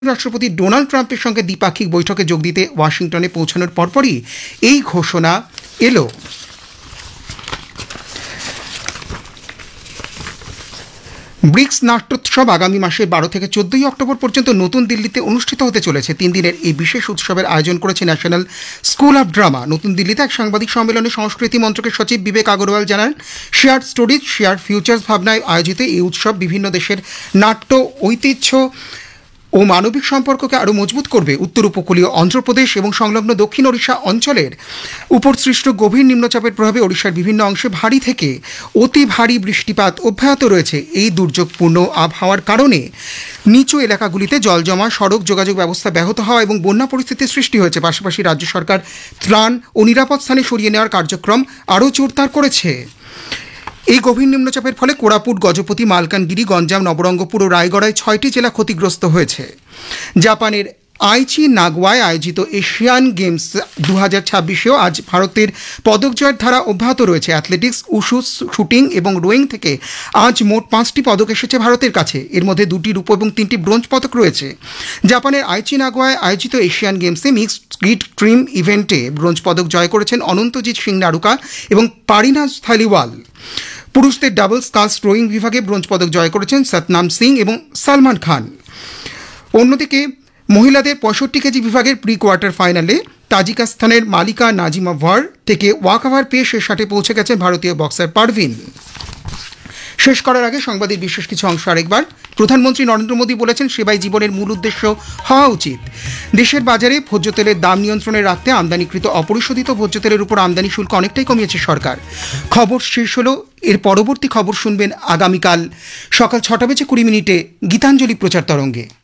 রাষ্ট্রপতি ডোনাল্ড ট্রাম্পের সঙ্গে দ্বিপাক্ষিক বৈঠকে যোগ দিতে ওয়াশিংটনে পৌঁছানোর পরপরই এই ঘোষণা এলো। ব্রিক্স নাট্যোৎসব আগামী মাসের 12 থেকে 14 অক্টোবর পর্যন্ত নতুন দিল্লিতে অনুষ্ঠিত হতে চলেছে। 3 দিনের এই বিশেষ উৎসবের আয়োজন করেছে ন্যাশনাল স্কুল অব ড্রামা। নতুন দিল্লিতে এক সাংবাদিক সম্মেলনে সংস্কৃতি মন্ত্রকের সচিব বিবেক আগরওয়াল জানান, শেয়ার স্টোরিজ শেয়ার ফিউচার্স ভাবনায় আয়োজিত এই উৎসব বিভিন্ন দেশের নাট্য ঐতিহ্য ও মানবিক সম্পর্ককে আরও মজবুত করবে। উত্তর উপকূলীয় অন্ধ্রপ্রদেশ এবং সংলগ্ন দক্ষিণ ওড়িশা অঞ্চলের উপর সৃষ্ট গভীর নিম্নচাপের প্রভাবে ওড়িশার বিভিন্ন অংশে ভারী থেকে অতি ভারী বৃষ্টিপাত অব্যাহত রয়েছে। এই দুর্যোগপূর্ণ আবহাওয়ার কারণে নিচু এলাকাগুলিতে জলজমা, সড়ক যোগাযোগ ব্যবস্থা ব্যাহত হওয়া এবং বন্যা পরিস্থিতির সৃষ্টি হয়েছে। পাশাপাশি রাজ্য সরকার ত্রাণ ও নিরাপদ স্থানে সরিয়ে নেওয়ার কার্যক্রম আরও জোরদার করেছে। এই গভীর নিম্নচাপের ফলে কোরাপুট, গজপতি, মালকানগিরি, গঞ্জাম, নবরঙ্গপুর ও রায়গড়ায় 6টি জেলা ক্ষতিগ্রস্ত হয়েছে। জাপানের আইচি নাগোয়ায় আয়োজিত এশিয়ান গেমস 2026-এও আজ ভারতের পদক জয়ের ধারা অব্যাহত রয়েছে। অ্যাথলেটিক্স, উশু, শুটিং এবং রোয়িং থেকে আজ মোট 5টি পদক এসেছে ভারতের কাছে। এর মধ্যে 2টি রূপ এবং 3টি ব্রোঞ্জ পদক রয়েছে। জাপানের আইচি নাগোয়ায় আয়োজিত এশিয়ান গেমসে মিক্সড স্কিট ট্রিম ইভেন্টে ব্রোঞ্জ পদক জয় করেছেন অনন্তজিৎ সিং নারুকা এবং পারিনাজ থালিওয়াল। পুরুষদের ডাবল স্কালস রোয়িং বিভাগে ব্রোঞ্জ পদক জয় করেছেন সতনাম সিং এবং সালমান খান। অন্যদিকে মহিলাদের 65 কেজি বিভাগের প্রি কোয়ার্টার ফাইনালে তাজিকিস্তানের মালিকা নাজিমোভার থেকে ওয়াকওভার পেয়ে শেষ 60-এ পৌঁছে গেছেন ভারতীয় বক্সার পারভিন। শেষ করার আগে সংবাদের বিশেষ কিছু অংশ আরেকবার। প্রধানমন্ত্রী নরেন্দ্র মোদী বলেছেন, সেবাই জীবনের মূল উদ্দেশ্য হওয়া উচিত। দেশের বাজারে ভোজ্য তেলের দাম নিয়ন্ত্রণে রাখতে আমদানিকৃত অপরিশোধিত ভোজ্য তেলের উপর আমদানি শুল্ক অনেকটাই কমিয়েছে সরকার। খবর শেষ হলো। এর পরবর্তী খবর শুনবেন আগামীকাল সকাল 6:20 গীতাঞ্জলি প্রচার তরঙ্গে।